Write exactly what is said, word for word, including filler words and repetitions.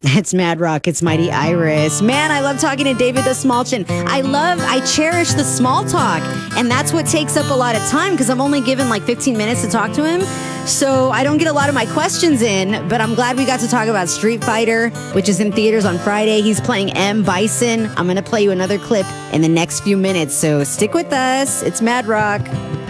It's Mad Rock. It's Mighty Iris. Man, I love talking to David Dastmalchian. I love, I cherish the small talk. And that's what takes up a lot of time because I'm only given like fifteen minutes to talk to him. So I don't get a lot of my questions in, but I'm glad we got to talk about Street Fighter, which is in theaters on Friday. He's playing M. Bison. I'm going to play you another clip in the next few minutes. So stick with us. It's Mad Rock.